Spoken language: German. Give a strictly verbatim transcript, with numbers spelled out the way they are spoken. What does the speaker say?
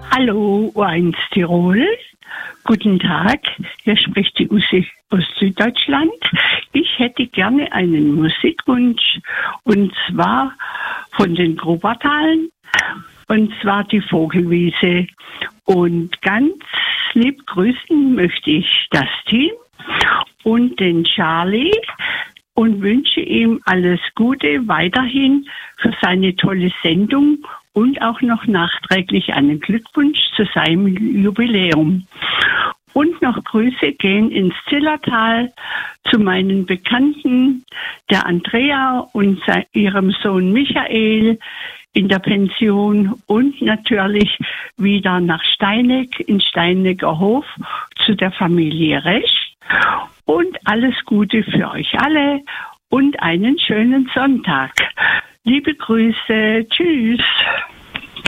Hallo, U eins Tirol. Guten Tag, hier spricht die Uschi aus Süddeutschland. Ich hätte gerne einen Musikwunsch, und zwar von den Grubertalen, und zwar die Vogelwiese. Und ganz lieb grüßen möchte ich das Team und den Charlie und wünsche ihm alles Gute weiterhin für seine tolle Sendung und auch noch nachträglich einen Glückwunsch zu seinem Jubiläum. Und noch Grüße gehen ins Zillertal zu meinen Bekannten, der Andrea und ihrem Sohn Michael in der Pension, und natürlich wieder nach Steineck, in Steinecker Hof, zu der Familie Resch. Und alles Gute für euch alle und einen schönen Sonntag. Liebe Grüße, tschüss.